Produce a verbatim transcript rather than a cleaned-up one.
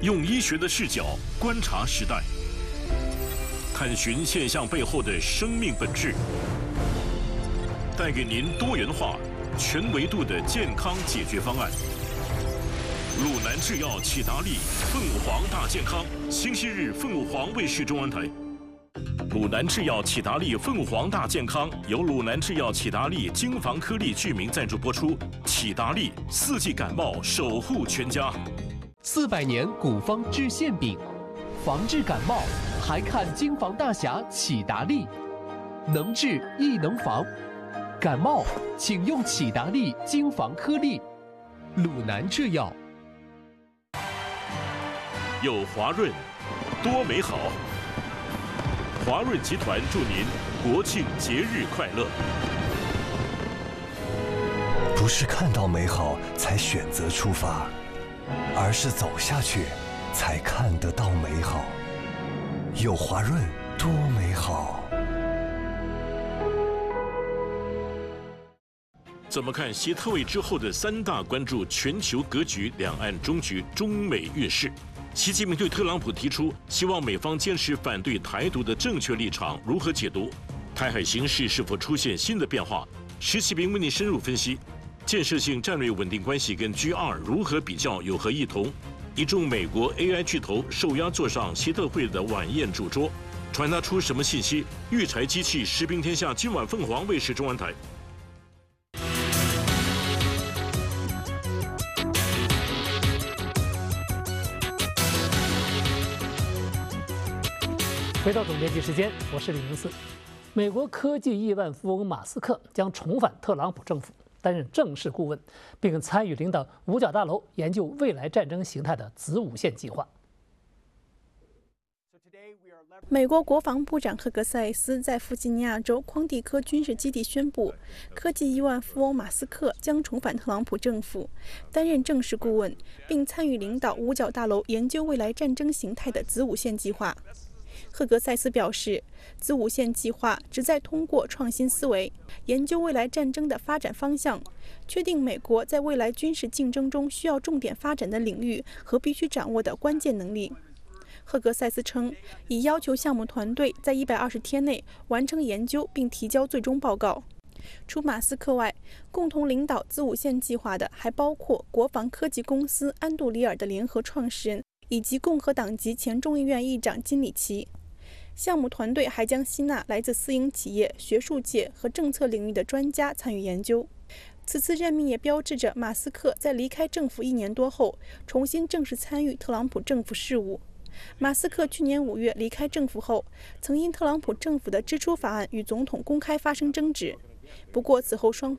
用医学的视角观察时代，探寻现象背后的生命本质，带给您多元化、全维度的健康解决方案。鲁南制药启达利凤凰大健康，星期日凤凰卫视中文台。鲁南制药启达利凤凰大健康由鲁南制药启达利精防颗粒剧名赞助播出。启达利四季感冒守护全家。 四百年古方治馅饼，防治感冒还看精防大侠启达利，能治亦能防。感冒请用启达利精防颗粒。鲁南制药。 有华润，多美好。华润集团祝您国庆节日快乐。 不是看到美好才选择出发，而是走下去才看得到美好。有华润，多美好。 怎么看习特委之后的三大关注全球格局、两岸终局、中美运势？习近平对特朗普提出希望美方坚持反对台独的正确立场，如何解读？台海形势是否出现新的变化？石启明为您深入分析。建设性战略稳定关系跟 G 二如何比较，有何异同？一众美国 A I 巨头受邀坐上习特会的晚宴主桌，传达出什么信息？育才机器食兵天下，今晚凤凰卫视中文台。 回到总编辑时间，我是李明四。美国科技亿万富翁马斯克将重返特朗普政府，担任正式顾问，并参与领导五角大楼研究未来战争形态的子午线计划。 美国国防部长赫格塞斯在弗吉尼亚州匡蒂科军事基地宣布，科技亿万富翁马斯克将重返特朗普政府，担任正式顾问，并参与领导五角大楼研究未来战争形态的子午线计划。赫格塞斯表示，子午线计划旨在通过创新思维，研究未来战争的发展方向，确定美国在未来军事竞争中需要重点发展的领域和必须掌握的关键能力。赫格塞斯称，已要求项目团队在一百二十天内完成研究并提交最终报告。除马斯克外，共同领导子午线计划的还包括国防科技公司安杜里尔的联合创始人以及共和党籍前众议院议长金里奇。项目团队还将吸纳来自私营企业、学术界和政策领域的专家参与研究。此次任命也标志着马斯克在离开政府一年多后，重新正式参与特朗普政府事务。马斯克去年五月离开政府后，曾因特朗普政府的支出法案与总统公开发生争执。不过此后双方